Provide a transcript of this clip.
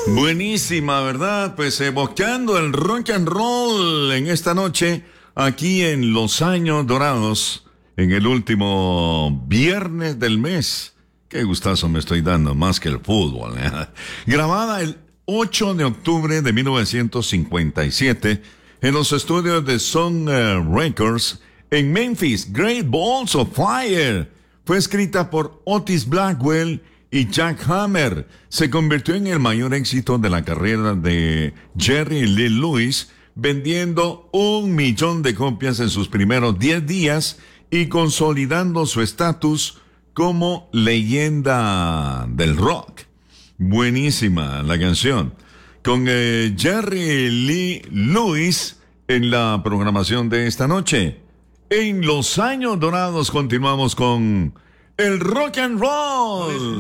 Buenísima, ¿verdad? Pues evocando el rock and roll en esta noche, aquí en Los Años Dorados, en el último viernes del mes. Qué gustazo me estoy dando, más que el fútbol, ¿eh? Grabada el 8 de octubre de 1957 en los estudios de Sun Records en Memphis, Great Balls of Fire. Fue escrita por Otis Blackwell y Jack Hammer. Se convirtió en el mayor éxito de la carrera de Jerry Lee Lewis, vendiendo 1 millón de copias en sus primeros 10 días y consolidando su estatus como leyenda del rock. Buenísima la canción. Con Jerry Lee Lewis en la programación de esta noche. En Los Años Dorados continuamos con el rock and roll.